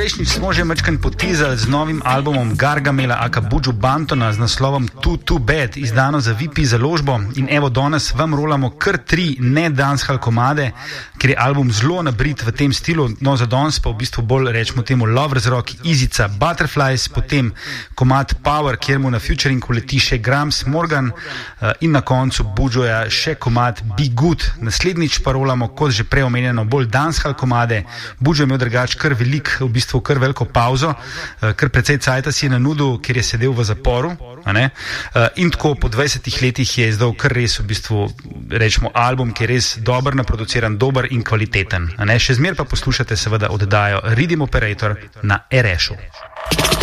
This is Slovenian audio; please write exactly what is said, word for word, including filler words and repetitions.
Prejšnjič smo že mečkan potizali z novim albumom Gargamela aka Buju Bantona z naslovom Too Too Bad, izdano za V P založbo, in evo danes vam rolamo kar tri ne dancehall komade, ker je album zelo nabrit v tem stilu. No, za danes pa v bistvu bolj rečemo temu Lovers Rock, Izica, Butterflies, potem komad Power, kjer mu na featuringu leti še Grams Morgan, in na koncu Bujuja še komad Be Good. Naslednjič pa rolamo, kot že prej omenjeno, bolj dancehall komade. Buju je imel drugač kar velik, v bistvu kar veliko pauzo, kar precej cajta si je nanudil, ker je sedel v zaporu, a ne? In tako po dvajsetih letih je izdal kar res v bistvu, rečemo, album, ki je res dober naproduciran, dober in kvaliteten, a ne? Še zmer pa poslušate seveda oddajo Rhythm Operator na R S U.